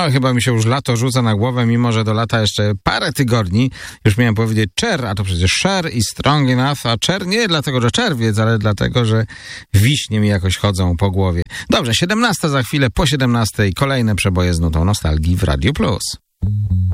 chyba mi się już lato rzuca na głowę, mimo że do lata jeszcze parę tygodni. Już miałem powiedzieć czer, a to przecież sher i strong enough, a czer nie dlatego, że czerwiec, ale dlatego, że wiśnie mi jakoś chodzą po głowie. Dobrze, 17 za chwilę, po 17 kolejne przeboje z nutą nostalgii w Radiu Plus.